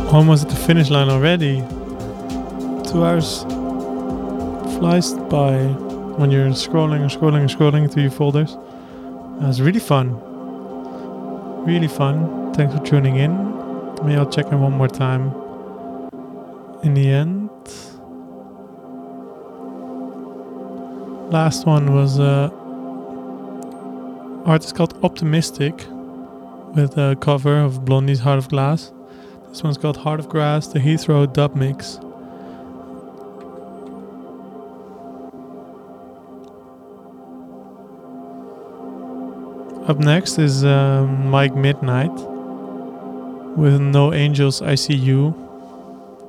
Almost at the finish line already. 2 hours flies by when you're scrolling through your folders. It's really fun. Really fun. Thanks for tuning in. Maybe I'll check in one more time in the end. Last one was artist called Optimistic with a cover of Blondie's Heart of Glass. This one's called Heart of Grass, the Heathrow dub mix. Up next is Mike Midnight with No Angels I See You.